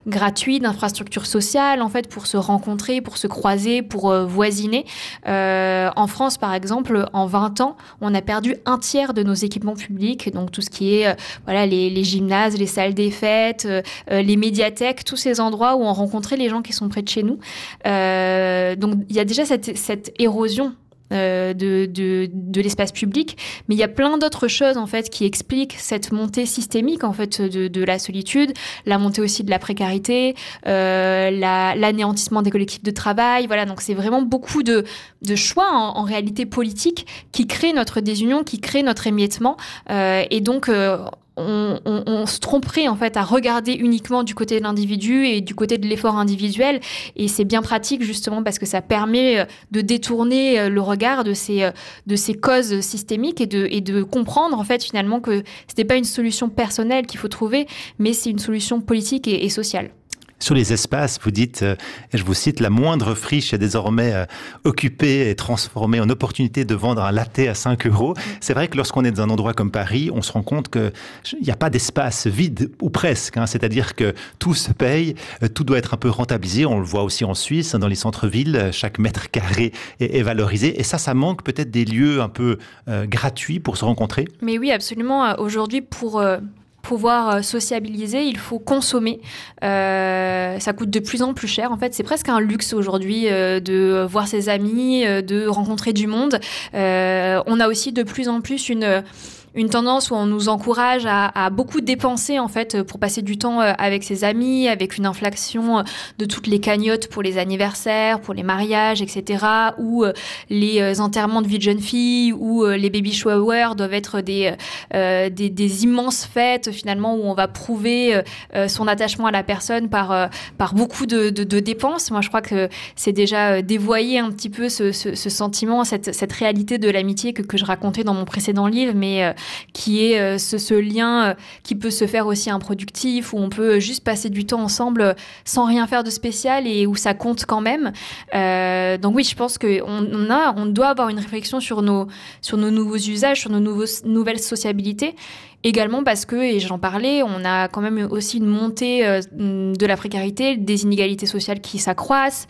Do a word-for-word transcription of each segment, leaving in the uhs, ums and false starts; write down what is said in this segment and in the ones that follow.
gratuit, d'infrastructures sociales, en fait, pour se rencontrer, pour se croiser, pour euh, voisiner. Euh, en France, par exemple, en vingt ans, on a perdu un tiers de nos équipements publics, donc tout ce qui est euh, voilà, les, les gymnases, les salles des fêtes, euh, les médiathèques, tous ces endroits où on rencontrait les gens qui sont près de chez nous. Euh, donc, il y a déjà cette, cette érosion Euh, de, de, de l'espace public, mais il y a plein d'autres choses en fait qui expliquent cette montée systémique en fait de, de la solitude, la montée aussi de la précarité, euh, la, l'anéantissement des collectifs de travail. Voilà, donc c'est vraiment beaucoup de, de choix en, en réalité politiques qui créent notre désunion, qui créent notre émiettement, euh, et donc euh, On, on, on se tromperait en fait à regarder uniquement du côté de l'individu et du côté de l'effort individuel, et c'est bien pratique justement parce que ça permet de détourner le regard de ces, de ces causes systémiques et de, et de comprendre en fait finalement que ce n'est pas une solution personnelle qu'il faut trouver, mais c'est une solution politique et, et sociale. Sur les espaces, vous dites, euh, et je vous cite, la moindre friche est désormais euh, occupée et transformée en opportunité de vendre un latte à cinq euros. C'est vrai que lorsqu'on est dans un endroit comme Paris, on se rend compte qu'il n'y a pas d'espace vide, ou presque. Hein, c'est-à-dire que tout se paye, euh, tout doit être un peu rentabilisé. On le voit aussi en Suisse, hein, dans les centres-villes, chaque mètre carré est, est valorisé. Et ça, ça manque peut-être des lieux un peu euh, gratuits pour se rencontrer. Mais oui, absolument. Aujourd'hui, pour... Euh... pouvoir sociabiliser, il faut consommer. Euh, ça coûte de plus en plus cher. En fait, c'est presque un luxe aujourd'hui euh, de voir ses amis, euh, de rencontrer du monde. Euh, on a aussi de plus en plus une... une tendance où on nous encourage à, à beaucoup dépenser en fait pour passer du temps avec ses amis, avec une inflation de toutes les cagnottes pour les anniversaires, pour les mariages, et cetera. Ou les enterrements de vie de jeunes filles, ou les baby showers doivent être des, euh, des, des immenses fêtes finalement où on va prouver euh, son attachement à la personne par, euh, par beaucoup de, de, de dépenses. Moi, je crois que c'est déjà dévoyer un petit peu ce, ce, ce sentiment, cette, cette réalité de l'amitié que, que je racontais dans mon précédent livre, mais euh, qui est euh, ce, ce lien euh, qui peut se faire aussi improductif, où on peut juste passer du temps ensemble euh, sans rien faire de spécial et où ça compte quand même. Euh, donc oui, je pense qu'on on a, on doit avoir une réflexion sur nos, sur nos nouveaux usages, sur nos nouveaux, nouvelles sociabilités. Également parce que, et j'en parlais, on a quand même aussi une montée euh, de la précarité, des inégalités sociales qui s'accroissent,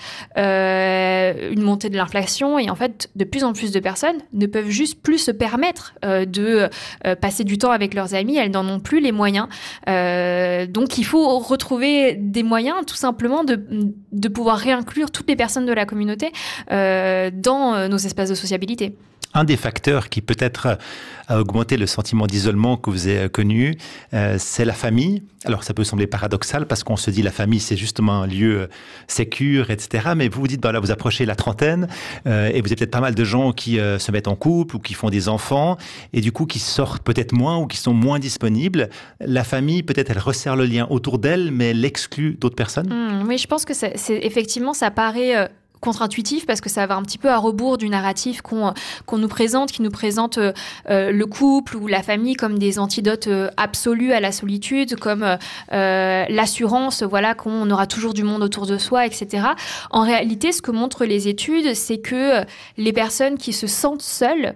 euh, une montée de l'inflation, et en fait, de plus en plus de personnes ne peuvent juste plus se permettre euh, de euh, passer du temps avec leurs amis, elles n'en ont plus les moyens. Euh, donc il faut retrouver des moyens tout simplement de, de pouvoir réinclure toutes les personnes de la communauté euh, dans euh, nos espaces de sociabilité. Un des facteurs qui peut-être a augmenté le sentiment d'isolement que vous avez connu, euh, c'est la famille. Alors ça peut sembler paradoxal parce qu'on se dit la famille c'est justement un lieu sécure, et cetera. Mais vous vous dites, bah là vous approchez la trentaine euh, et vous avez peut-être pas mal de gens qui euh, se mettent en couple ou qui font des enfants et du coup qui sortent peut-être moins ou qui sont moins disponibles. La famille peut-être elle resserre le lien autour d'elle mais elle exclut d'autres personnes. Mmh, oui, je pense que c'est, c'est, effectivement ça paraît... Euh... contre-intuitif parce que ça va un petit peu à rebours du narratif qu'on, qu'on nous présente, qui nous présente euh, le couple ou la famille comme des antidotes euh, absolus à la solitude, comme euh, l'assurance, voilà, qu'on aura toujours du monde autour de soi, et cetera. En réalité, ce que montrent les études, c'est que les personnes qui se sentent seules,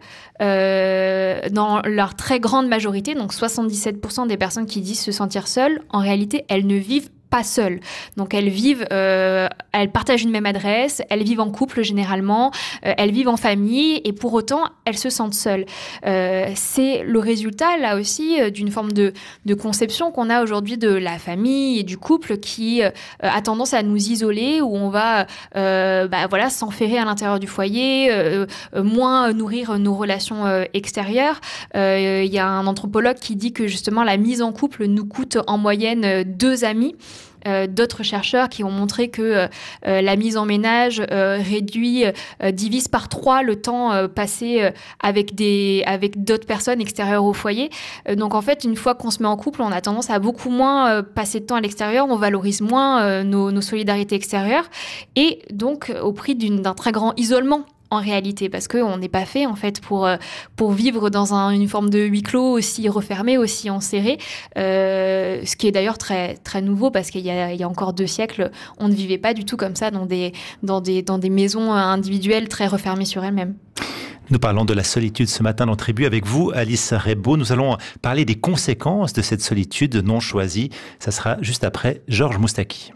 euh, dans leur très grande majorité, donc soixante-dix-sept pour cent des personnes qui disent se sentir seules, en réalité, elles ne vivent pas seules. Donc elles vivent, euh, elles partagent une même adresse, elles vivent en couple généralement, euh, elles vivent en famille et pour autant elles se sentent seules. Euh, c'est le résultat là aussi euh, d'une forme de, de conception qu'on a aujourd'hui de la famille et du couple qui euh, a tendance à nous isoler, où on va euh, bah, voilà, s'enferrer à l'intérieur du foyer, euh, euh, moins nourrir nos relations euh, extérieures. Il euh, y a un anthropologue qui dit que justement la mise en couple nous coûte en moyenne euh, deux amis. Euh, d'autres chercheurs qui ont montré que euh, euh, la mise en ménage euh, réduit, euh, divise par trois le temps euh, passé euh, avec, des, avec d'autres personnes extérieures au foyer. Euh, donc en fait, une fois qu'on se met en couple, on a tendance à beaucoup moins euh, passer de temps à l'extérieur, on valorise moins euh, nos, nos solidarités extérieures et donc au prix d'une, d'un très grand isolement. En réalité, parce qu'on n'est pas fait en fait pour, pour vivre dans un, une forme de huis clos aussi refermé, aussi enserré, euh, ce qui est d'ailleurs très, très nouveau parce qu'il y a, il y a encore deux siècles, on ne vivait pas du tout comme ça dans des, dans des, dans des maisons individuelles très refermées sur elles-mêmes. Nous parlons de la solitude ce matin dans Tribu avec vous, Alice Rebaud. Nous allons parler des conséquences de cette solitude non choisie. Ça sera juste après Georges Moustaki.